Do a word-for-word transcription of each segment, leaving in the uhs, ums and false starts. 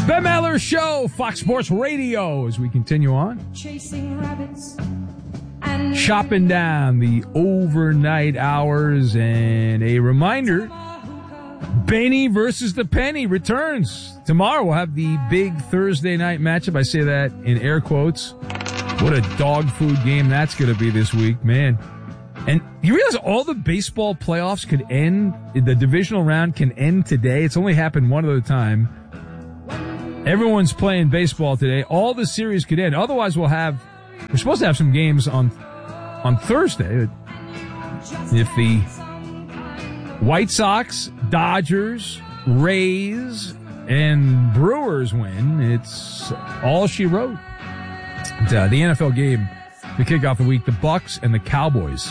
Ben Maller Show, Fox Sports Radio, as we continue on. Chasing rabbits and Chopping down the overnight hours, and a reminder, Benny versus the Penny returns. Tomorrow we'll have the big Thursday night matchup. I say that in air quotes. What a dog food game that's going to be this week, man. And you realize all the baseball playoffs could end, the divisional round can end today. It's only happened one other time. Everyone's playing baseball today. All the series could end. Otherwise, we'll have, we're supposed to have some games on, on Thursday. If the White Sox, Dodgers, Rays, and Brewers win, it's all she wrote. Uh, the N F L game to kick off the week, the Bucks and the Cowboys.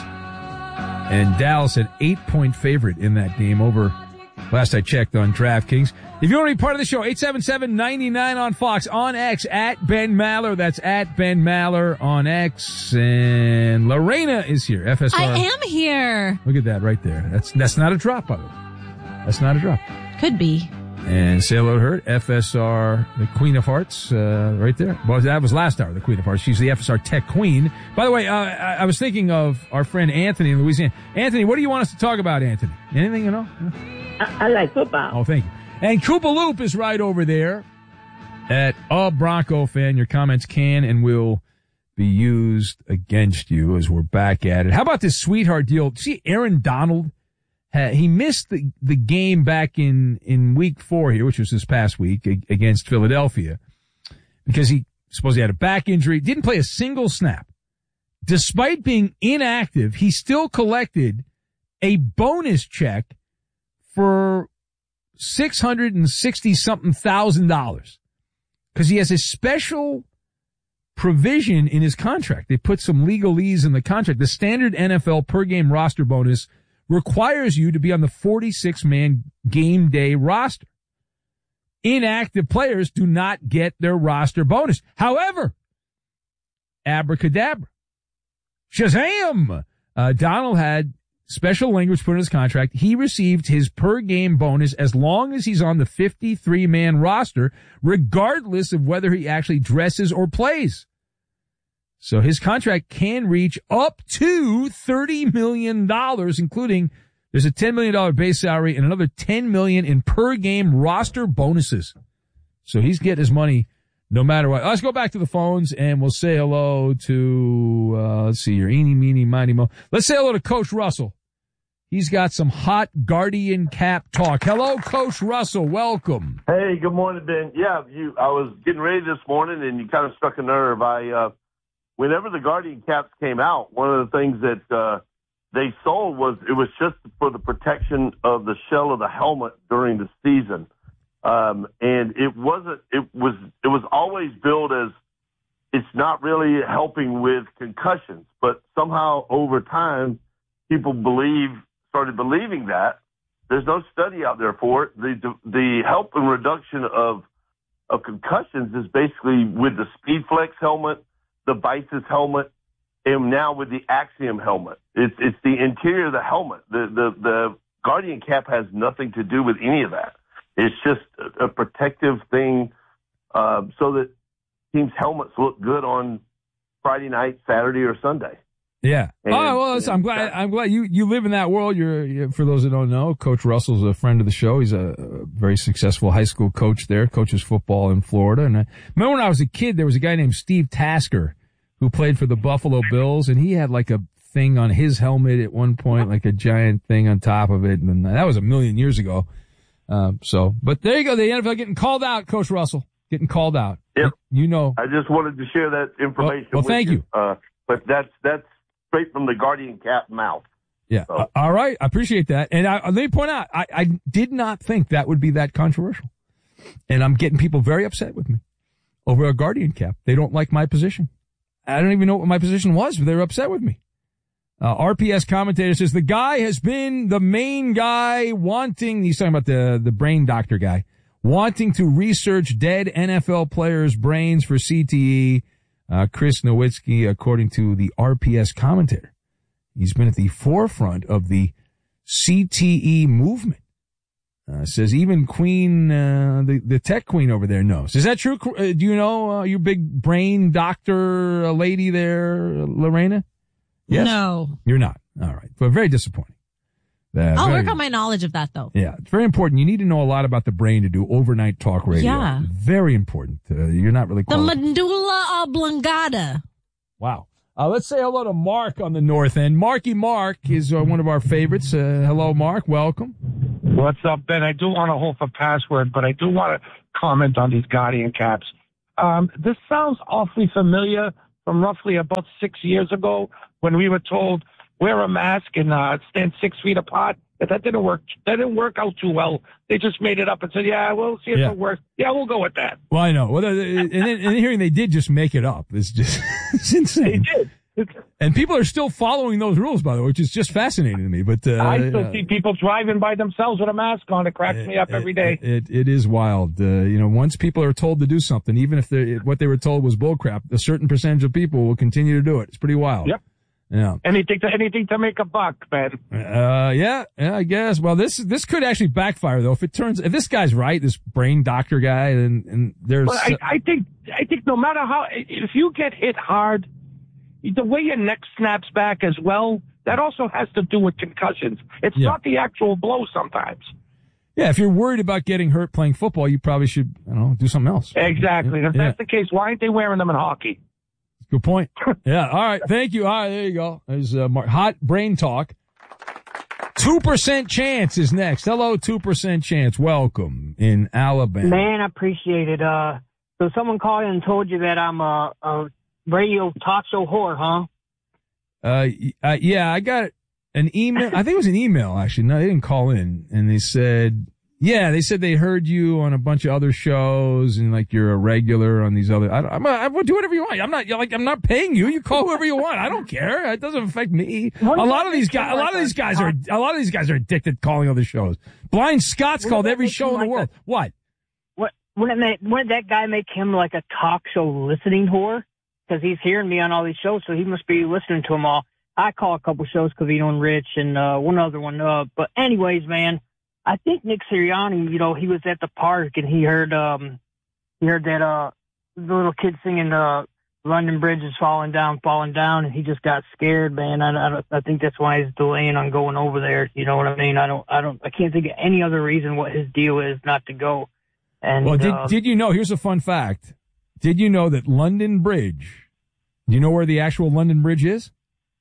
And Dallas an eight-point favorite in that game over, last I checked, on DraftKings. If you want to be part of the show, eight seven seven, nine nine on Fox, on X, at Ben Maller. That's at Ben Maller on X. And Lorena is here, F S R. I am here. Look at that right there. That's that's not a drop, by the way. That's not a drop. Could be. And say hello to her, F S R, the Queen of Hearts, uh, right there. Well, that was last hour, the Queen of Hearts. She's the F S R Tech Queen. By the way, uh, I, I was thinking of our friend Anthony in Louisiana. Anthony, what do you want us to talk about, Anthony? Anything you know? I, I like football. Oh, thank you. And Koopa Loop is right over there at a Bronco fan. Your comments can and will be used against you as we're back at it. How about this sweetheart deal? See, Aaron Donald, uh, he missed the, the game back in, in week four here, which was this past week against Philadelphia, because he supposedly had a back injury, didn't play a single snap. Despite being inactive, he still collected a bonus check for six hundred sixty something thousand dollars because he has a special provision in his contract. They put some legalese in the contract. The standard N F L per game roster bonus requires you to be on the forty-six man game day roster. Inactive players do not get their roster bonus. However, abracadabra, Shazam! Uh, Donald had special language put in his contract. He received his per game bonus as long as he's on the fifty-three man roster, regardless of whether he actually dresses or plays. So his contract can reach up to thirty million dollars, including there's a ten million dollars base salary and another ten million dollars in per game roster bonuses. So he's getting his money no matter what. Let's go back to the phones and we'll say hello to, uh, let's see here, eeny, meeny, miny, mo. Let's say hello to Coach Russell. He's got some hot Guardian cap talk. Hello, Coach Russell. Welcome. Hey, good morning, Ben. Yeah, you. I was getting ready this morning, and you kind of struck a nerve. I, uh, whenever the Guardian caps came out, one of the things that uh, they sold was it was just for the protection of the shell of the helmet during the season, um, and it wasn't. It was. It was always billed as it's not really helping with concussions, but somehow over time, people believe. started believing that. There's no study out there for it. The the help and reduction of of concussions is basically with the SpeedFlex helmet, the Bisis helmet, and now with the Axiom helmet. It's it's the interior of the helmet. The the the Guardian cap has nothing to do with any of that. It's just a, a protective thing uh, so that teams' helmets look good on Friday night, Saturday, or Sunday. Yeah. And, oh, well, listen, I'm glad, I'm glad you, you live in that world. You're, you're, for those that don't know, Coach Russell's a friend of the show. He's a, a very successful high school coach there, coaches football in Florida. And I remember when I was a kid, there was a guy named Steve Tasker who played for the Buffalo Bills, and he had like a thing on his helmet at one point, like a giant thing on top of it. And that was a million years ago. Um, so, but there you go. The N F L getting called out, Coach Russell, getting called out. Yep. You know. I just wanted to share that information. Well, well with thank you. you. Uh, but that's, that's, straight from the Guardian cap mouth. Yeah. So. Uh, all right. I appreciate that. And I, let me point out, I, I did not think that would be that controversial. And I'm getting people very upset with me over a Guardian cap. They don't like my position. I don't even know what my position was, but they were upset with me. Uh, R P S commentator says the guy has been the main guy wanting, he's talking about the, the brain doctor guy, wanting to research dead N F L players' brains for C T E. Uh, Chris Nowitzki, according to the R P S commentator, he's been at the forefront of the C T E movement. Uh, says even Queen, uh, the, the tech queen over there knows. Is that true? Uh, do you know, uh, your big brain doctor uh, lady there, Lorena? Yes? No. You're not. All right. But very disappointing. Uh, I'll very, work on my knowledge of that, though. Yeah. It's very important. You need to know a lot about the brain to do overnight talk radio. Yeah. Very important. Uh, you're not really The qualified. medulla oblongata. Wow. Uh, let's say hello to Mark on the north end. Marky Mark is uh, one of our favorites. Uh, hello, Mark. Welcome. What's up, Ben? I do want to hold for password, but I do want to comment on these Guardian caps. Um, this sounds awfully familiar from roughly about six years ago when we were told wear a mask and uh, stand six feet apart. But that didn't work. That didn't work out too well. They just made it up and said, "Yeah, we'll see if Yeah. it works. Yeah, we'll go with that." Well, I know. Well, uh, and, then, and hearing they did just make it up. It's just it's insane. They did. And people are still following those rules, by the way, which is just fascinating to me. But uh, I still uh, see people driving by themselves with a mask on. It cracks me up it, every day. It, it, it is wild. Uh, you know, once people are told to do something, even if they, what they were told was bullcrap, a certain percentage of people will continue to do it. It's pretty wild. Yep. Yeah. Anything to anything to make a buck, man. Uh, yeah, yeah, I guess. Well, this this could actually backfire though. If it turns, if this guy's right, this brain doctor guy, and and there's. Well, I, I think I think no matter how, if you get hit hard, the way your neck snaps back as well, that also has to do with concussions. It's Yeah. not the actual blow sometimes. Yeah, if you're worried about getting hurt playing football, you probably should, I don't know, do something else. Exactly. Yeah. If that's the case, why aren't they wearing them in hockey? Good point. Yeah. All right. Thank you. All right. There you go. There's uh, Mark. Hot brain talk. two percent chance is next. Hello, two percent chance. Welcome in Alabama. Man, I appreciate it. Uh, so someone called in and told you that I'm a, a radio talk show whore, huh? Uh, y- uh, yeah, I got an email. I think it was an email, actually. No, they didn't call in. And they said, yeah, they said they heard you on a bunch of other shows and like you're a regular on these other, I, I'm a, I will do whatever you want. I'm not, like, I'm not paying you. You call whoever you want. I don't care. It doesn't affect me. A What lot about of these this guys, a like lot of a these guys are, talk- a lot of these guys are addicted to calling other shows. Blind Scott's What called about every making show in the like world. a- What? What wouldn't that wouldn't that guy make him like a talk show listening whore? Because he's hearing me on all these shows, so he must be listening to them all. I call a couple shows, Covino and Rich, and uh, one other one. Uh, but anyways, man, I think Nick Sirianni, you know, he was at the park and he heard um he heard that uh the little kid singing uh London Bridge is falling down, falling down, and he just got scared, man. I I, don't, I think that's why he's delaying on going over there. You know what I mean? I don't I don't I can't think of any other reason what his deal is not to go. And Well, did, uh, did you know, here's a fun fact. Did you know that London Bridge, do you know where the actual London Bridge is?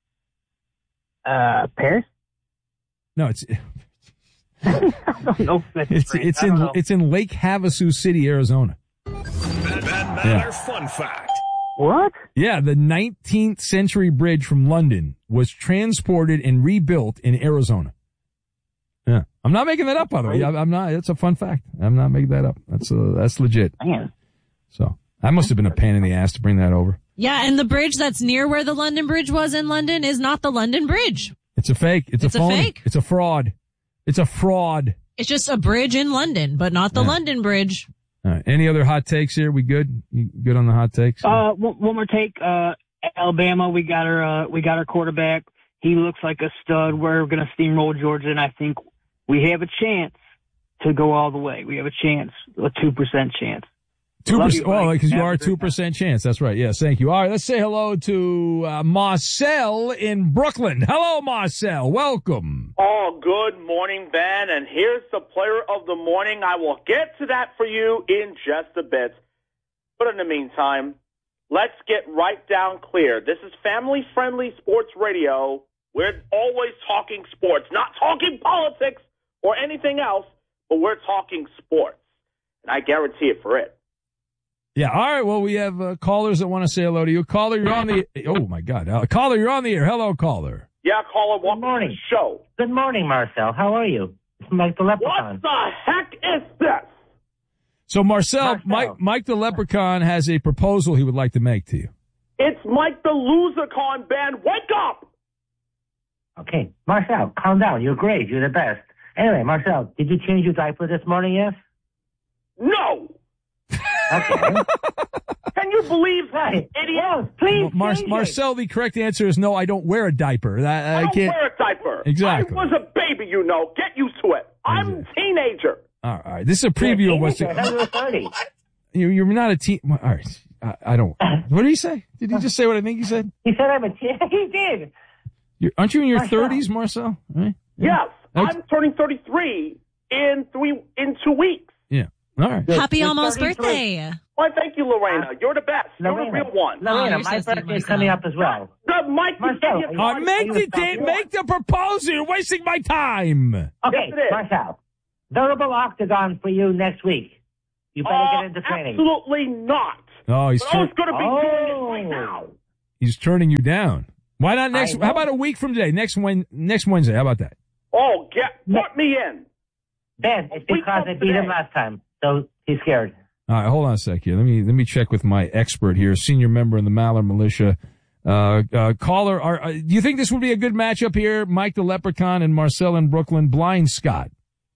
uh Paris? No, it's, I don't know if that's it's, right. it's I don't in, know. it's in Lake Havasu City, Arizona. Ben Maller Fun Fact. What? Yeah, the nineteenth century bridge from London was transported and rebuilt in Arizona. Yeah. I'm not making that up, by the way. I'm not, it's a fun fact. I'm not making that up. That's uh, that's legit. Man. So that must have been a pain in the ass to bring that over. Yeah, and the bridge that's near where the London Bridge was in London is not the London Bridge. It's a fake. It's, It's a a phony. fake? It's a fraud. It's a fraud. It's just a bridge in London, but not the Yeah. London Bridge. All right. Any other hot takes here? We good? You good on the hot takes? Uh, one, one more take. Uh, Alabama, we got our uh, we got our quarterback. He looks like a stud. We're gonna steamroll Georgia, and I think we have a chance to go all the way. We have a chance, a two percent chance. Two Love percent. you, Well, Mike. because you Have are a a great two percent chance. That's right. Yes. Thank you. All right. Let's say hello to uh, Marcel in Brooklyn. Hello, Marcel. Welcome. Oh, good morning, Ben. And here's the player of the morning. I will get to that for you in just a bit. But in the meantime, let's get right down clear. This is family-friendly sports radio. We're always talking sports, not talking politics or anything else, but we're talking sports. And I guarantee it for it. Yeah. All right. Well, we have uh, callers that want to say hello to you. Caller, you're on the. Oh my God. Uh, caller, you're on the air. Hello, caller. Yeah, caller, welcome morning. to the show. Good morning, Marcel. How are you? It's Mike the Leprechaun. What the heck is this? So, Marcel, Marcel. Mike, Mike the Leprechaun has a proposal he would like to make to you. It's Mike the Losercon, Ben. Wake up! Okay, Marcel, calm down. You're great. You're the best. Anyway, Marcel, did you change your diaper this morning, yes? No! Okay. Can you believe that, Right. idiot? Well, please Mar- change it. Marcel, the correct answer is no, I don't wear a diaper. I, I I don't can't. wear a diaper. Exactly. I was a baby, you know. Get used to it. I'm a teenager. All right. This is a preview of what's. I thought you were thirty. You, you're not a teen. All right. I, I don't. What did he say? Did he just say what I think he said? He said I'm a teen. He did. You're, aren't you in your Marcel. thirties, Marcel? Right? Yes, Okay. I'm turning thirty-three in three in two weeks. Yeah. All right. Happy You're almost thirty-three. birthday. Well, thank you, Lorena. You're the best. You're Lorena. the real one. Lorena, Oh, you're my so sweet, birthday's Marcel. coming up as well. The Mike Marcel, gave you are a you- Uh, card. make you the stop da- me? make the proposal. You're wasting my time. Okay, Yes, it is. Marcel. Verbal octagon for you next week. You better Uh, get into training. Absolutely not. Oh, he's But I was tur- going to be doing Oh. it right now. he's turning you down. Why not next? I know. How about a week from today? Next Wed next Wednesday. How about that? Oh, get put me in. Ben, it's We because come I beat him today. last time, so he's scared. All right, hold on a sec here. Let me let me check with my expert here, senior member in the Maller Militia. Uh, uh, caller, are, uh, do you think this would be a good matchup here? Mike the Leprechaun and Marcel in Brooklyn. Blind Scott.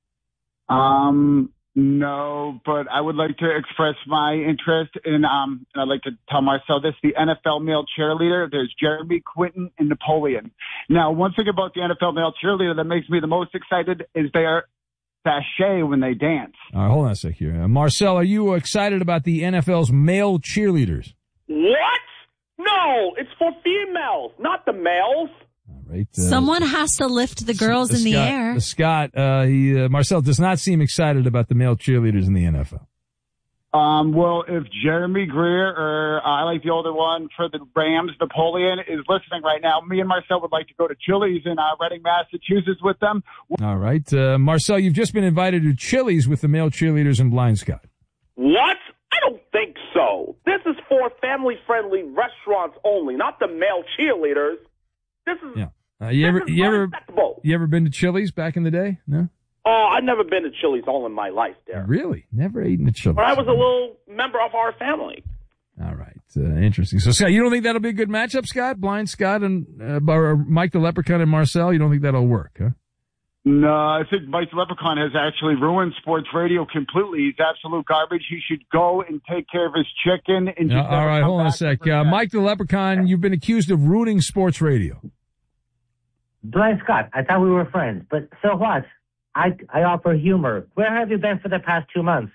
Um, no, but I would like to express my interest in, um, and I'd like to tell Marcel this, the N F L male cheerleader. There's Jeremy Quinton and Napoleon. Now, one thing about the N F L male cheerleader that makes me the most excited is their sachet when they dance. All right, hold on a sec here. Uh, Marcel, are you excited about the N F L's male cheerleaders? What? No, it's for females, not the males. All right. Uh, Someone has to lift the girls in the Scott, air. uh, Scott, uh, he, uh, Marcel does not seem excited about the male cheerleaders in the N F L. Um, well, if Jeremy Greer or uh, I like the older one for the Rams, Napoleon, is listening right now, me and Marcel would like to go to Chili's in uh, Reading, Massachusetts with them. All right. Uh, Marcel, you've just been invited to Chili's with the male cheerleaders and Blind Scott. What? I don't think so. This is for family-friendly restaurants only, not the male cheerleaders. This is Yeah. Uh, you ever, this is you ever, unacceptable. you ever been to Chili's back in the day? No? Oh, I've never been to Chili's all in my life, there. Really? Never eaten at Chili's. But I was a little member of our family. All right. Uh, interesting. So, Scott, you don't think that'll be a good matchup, Scott? Blind Scott and uh, or Mike the Leprechaun and Marcel? You don't think that'll work, huh? No, I think Mike the Leprechaun has actually ruined sports radio completely. He's absolute garbage. He should go and take care of his chicken. And Uh, just all never right. come Hold on a back sec. ever Uh, again. Mike the Leprechaun, you've been accused of ruining sports radio. Blind Scott, I thought we were friends, but so what? I I offer humor. Where have you been for the past two months?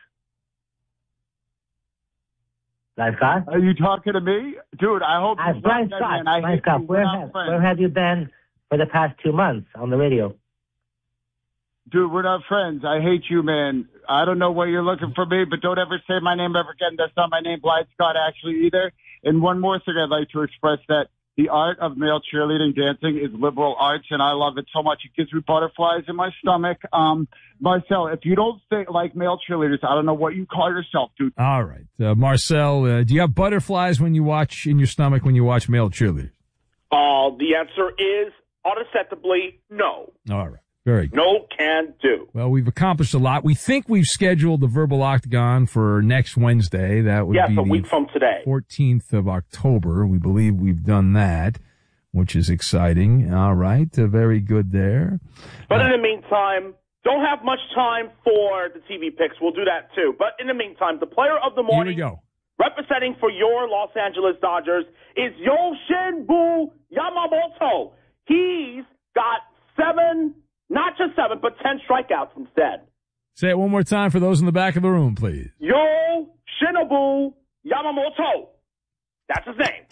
Blind Scott? Are you talking to me? Dude, I hope Uh, you Blind stop that, Scott, man. I Blind hate Scott, you. where We're not have, friends. where have you been for the past two months on the radio? Dude, we're not friends. I hate you, man. I don't know what you're looking for me, but don't ever say my name ever again. That's not my name, Blind Scott, actually, either. And one more thing I'd like to express that the art of male cheerleading dancing is liberal arts, and I love it so much. It gives me butterflies in my stomach. Um, Marcel, if you don't think like male cheerleaders, I don't know what you call yourself, dude. All right. Uh, Marcel, uh, do you have butterflies when you watch in your stomach when you watch male cheerleaders? Uh, the answer is unacceptably no. All right. Very good. No can do. Well, we've accomplished a lot. We think we've scheduled the Verbal Octagon for next Wednesday. That would Yes, be a week the from today. fourteenth of October. We believe we've done that, which is exciting. All right. Uh, very good there. But in the meantime, don't have much time for the T V picks. We'll do that too. But in the meantime, the player of the Here we morning, go. representing for your Los Angeles Dodgers, is Yoshinobu Yamamoto. He's got seven, not just seven, but ten strikeouts instead. Say it one more time for those in the back of the room, please. Yoshinobu Yamamoto. That's his name.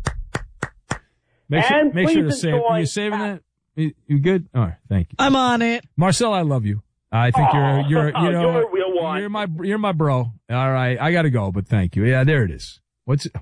Make sure, And make sure to please save. Are you enjoy saving that. that? You, you good? All right. Thank you. I'm on it. Marcel, I love you. I think you're, you're, you know, You're a real one. you're my, you're my bro. All right. I gotta go, but thank you. Yeah, there it is. What's it? Oh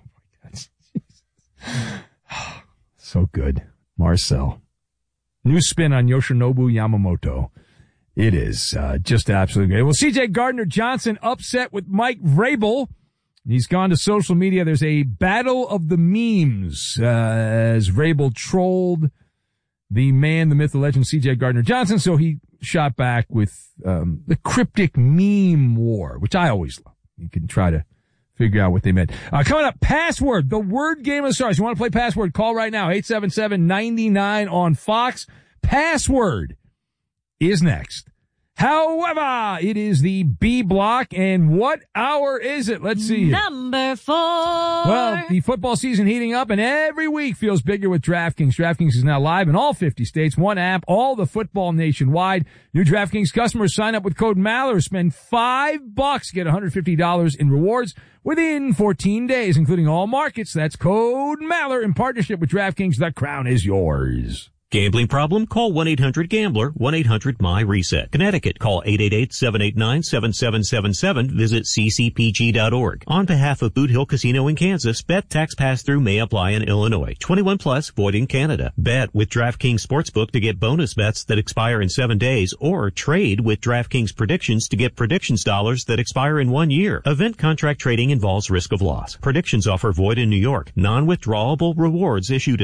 my God. So good. Marcel. New spin on Yoshinobu Yamamoto. It is, uh, just absolutely great. Well, C J Gardner-Johnson upset with Mike Vrabel. He's gone to social media. There's a battle of the memes, uh, as Vrabel trolled the man, the myth, the legend, C J Gardner-Johnson. So he shot back with, um, the cryptic meme war, which I always love. You can try to figure out what they meant. Uh, coming up, Password, the word game of the stars. You want to play Password? Call right now, eight seven seven, nine nine on Fox. Password is next. However, it is the B block, and what hour is it? Let's see. Number four. Well, the football season heating up, and every week feels bigger with DraftKings. DraftKings is now live in all fifty states, one app, all the football nationwide. New DraftKings customers sign up with code Maller, spend five bucks, get one hundred fifty dollars in rewards within fourteen days, including all markets. That's code Maller in partnership with DraftKings. The crown is yours. Gambling problem? Call one eight hundred gambler, one eight hundred my reset. Connecticut, call eight eight eight, seven eight nine, seven seven seven seven. Visit c c p g dot org. On behalf of Boot Hill Casino in Kansas, bet tax pass-through may apply in Illinois. twenty-one plus, void in Canada. Bet with DraftKings Sportsbook to get bonus bets that expire in seven days, or trade with DraftKings Predictions to get predictions dollars that expire in one year. Event contract trading involves risk of loss. Predictions offer void in New York. Non-withdrawable rewards issued